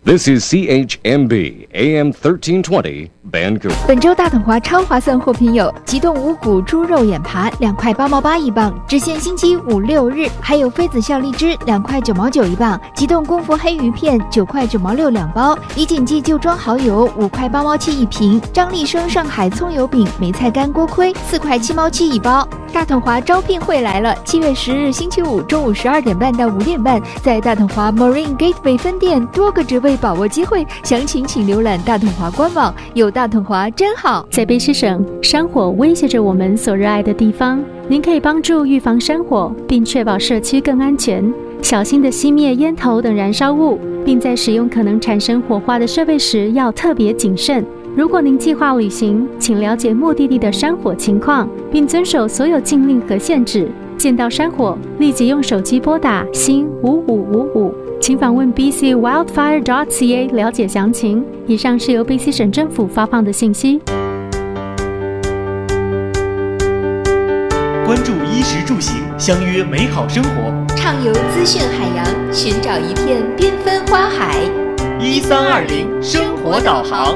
This is CHMB AM 1320 Vancouver。 本周大统华超划算货品有急冻无骨猪肉眼扒2块8毛8一磅，只限星期5、6日；还有妃子笑荔枝2块9毛9一磅，急冻功夫黑鱼片9块9毛62包，李锦记旧装蚝油5块8毛7一瓶，张立生上海葱油饼梅菜干锅盔4块7毛7一包。大统华招聘会来了，7月10日星期五中午12点半到5点半，在大统华 Marine Gateway 分店多个折倍把握机会，详情请浏览大统华官网。有大统华真好。 在卑诗省，山火威胁着我们所热爱的地方，您可以帮助预防山火，并确保社区更安全，小心地熄灭烟头等燃烧物，并在使用可能产生火花的设备时要特别谨慎。如果您计划旅行，请了解目的地的山火情况，并遵守所有禁令和限制。见到山火，立即用手机拨打5555，请访问 bcwildfire.ca 了解详情。以上是由 BC 省政府发放的信息。 关注衣食住行，相约美好生活， 畅游资讯海洋，寻找一片缤纷花海。 1320生活导航。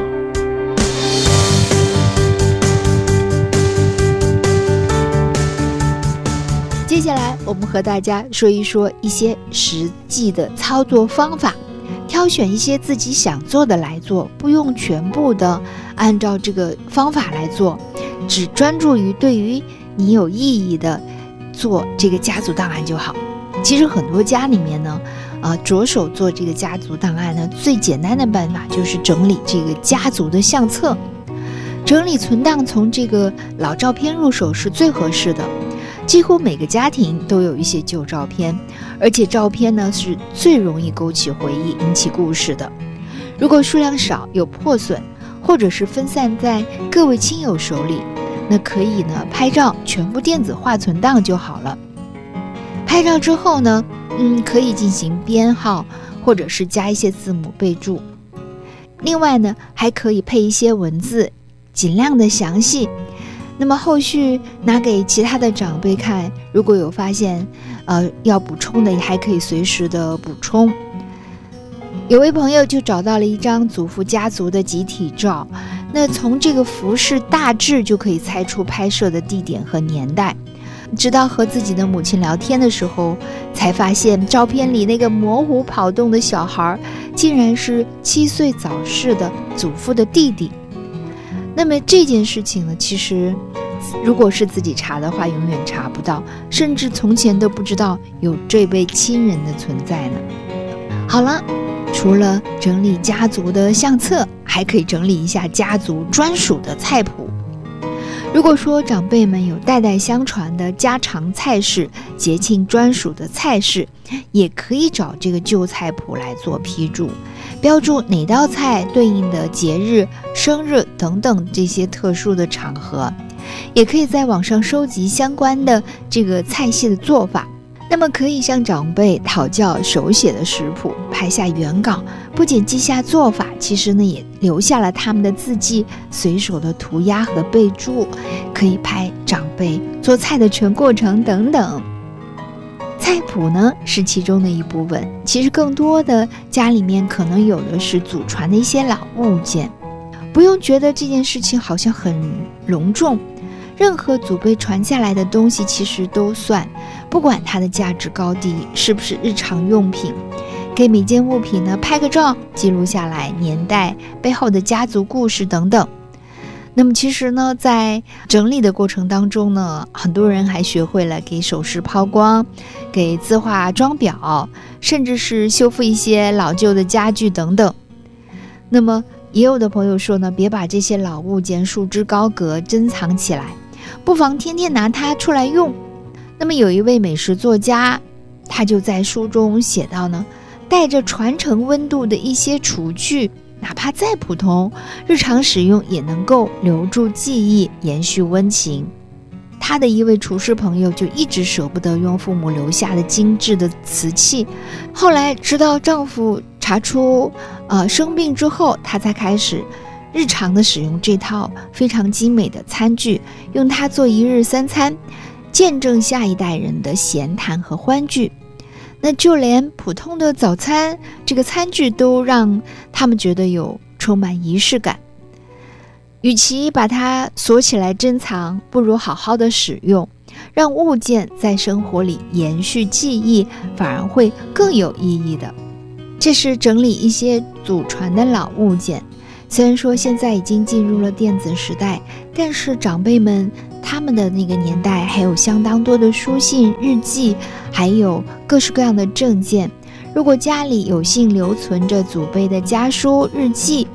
接下来我们和大家说一说一些实际的操作方法，挑选一些自己想做的来做，不用全部的按照这个方法来做，只专注于对于你有意义的做这个家族档案就好。其实很多家里面呢，着手做这个家族档案呢，最简单的办法就是整理这个家族的相册。整理存档从这个老照片入手是最合适的。几乎每个家庭都有一些旧照片，而且照片呢是最容易勾起回忆、引起故事的。如果数量少、有破损，或者是分散在各位亲友手里，那可以呢拍照全部电子化存档就好了。拍照之后呢，可以进行编号，或者是加一些字母备注。另外呢，还可以配一些文字，尽量的详细。那么后续拿给其他的长辈看，如果有发现要补充的，也还可以随时的补充。有位朋友就找到了一张祖父家族的集体照，那从这个服饰大致就可以猜出拍摄的地点和年代。直到和自己的母亲聊天的时候，才发现照片里那个模糊跑动的小孩竟然是7岁早逝的祖父的弟弟。那么这件事情呢，其实如果是自己查的话，永远查不到，甚至从前都不知道有这位亲人的存在呢。好了，除了整理家族的相册，还可以整理一下家族专属的菜谱。如果说长辈们有代代相传的家常菜式、节庆专属的菜式，也可以找这个旧菜谱来做批注，标注哪道菜对应的节日、生日等等这些特殊的场合。也可以在网上收集相关的这个菜系的做法。那么可以向长辈讨教手写的食谱，拍下原稿，不仅记下做法，其实呢也留下了他们的字迹、随手的涂鸦和备注，可以拍长辈做菜的全过程等等。菜谱呢是其中的一部分，其实更多的家里面可能有的是祖传的一些老物件，不用觉得这件事情好像很隆重，任何祖辈传下来的东西其实都算，不管它的价值高低，是不是日常用品，给每件物品呢拍个照，记录下来年代、背后的家族故事等等。那么其实呢，在整理的过程当中呢，很多人还学会了给首饰抛光，给字画装裱，甚至是修复一些老旧的家具等等。那么也有的朋友说呢，别把这些老物件束之高阁，珍藏起来，不妨天天拿它出来用。那么有一位美食作家，他就在书中写到呢，带着传承温度的一些厨具，哪怕再普通，日常使用也能够留住记忆，延续温情。他的一位厨师朋友就一直舍不得用父母留下的精致的瓷器，后来直到丈夫查出生病之后，他才开始日常的使用这套非常精美的餐具，用它做一日三餐，见证下一代人的闲谈和欢聚。 那就连普通的早餐这个餐具都让他们觉得有充满仪式感。与其把它锁起来珍藏，不如好好的使用，让物件在生活里延续记忆，反而会更有意义的。这是整理一些祖传的老物件，虽然说现在已经进入了电子时代，但是长辈们他们的那个年代还有相当多的书信、日记，还有各式各样的证件。如果家里有幸留存着祖辈的家书、日记，